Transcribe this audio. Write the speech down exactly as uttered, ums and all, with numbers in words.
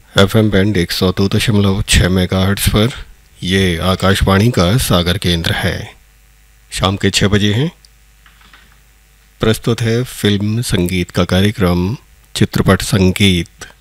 F M band एक सौ दो दशमलव छः मेगाहर्ट्ज़ पर ये आकाशवाणी का सागर केंद्र है। शाम के छः बजे हैं। प्रस्तुत है फिल्म संगीत का कार्यक्रम चित्रपट संगीत।